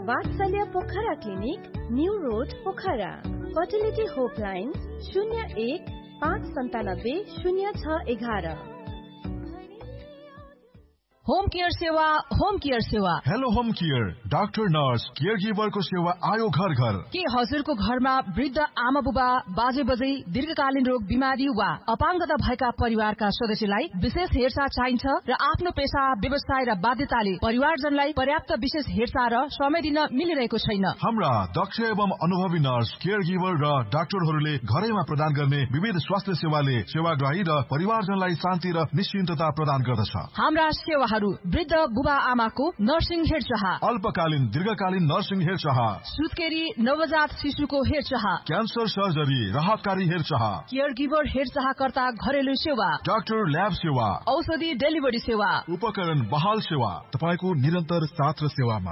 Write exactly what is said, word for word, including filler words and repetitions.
वात्सल्य Pokhara clinic, new road Pokhara. Fertility होपलाइन शून्य एक पाँच सन्तानब्बे शून्य छ एघार। होम केयर सेवा, होम केयर सेवा। Hello home care, doctor nurse care गिभरको सेवा आयो घर घर। के हजुरको घरमा वृद्ध आमा बुबा, बाजे बजै, दीर्घकालीन रोग बिमारी वा अपाङ्गता भएका परिवारका सदस्यलाई विशेष हेरचाह चाहिन्छ र आफ्नो पेशा, व्यवसाय र बाध्यताले परिवारजनलाई पर्याप्त विशेष हेरचाह र समय दिन मिलिरहेको छैन। हाम्रा दक्ष एवं अनुभवी नर्स, केयर गिभर र डाक्टरहरूले घरैमा प्रदान गर्ने विविध स्वास्थ्य सेवाले सेवाग्राही र परिवारजनलाई शान्ति र निश्चिन्तता प्रदान गर्दछ। हाम्रा सेवा वृद्ध बुबा आमाको नर्सिङ हेरचाह, अल्पकालीन दीर्घकालीन नर्सिङ हेरचाह, सुत्केरी नवजात शिशुको हेरचाह, क्यान्सर सर्जरी, राहतकारी हेरचाह, केयर गिभर हेरचाहकर्ता घरेलु सेवा, डाक्टर ल्याब सेवा, औषधि डेलिभरी सेवा, उपकरण बहाल सेवा, तपाईको निरन्तर साथ र सेवामा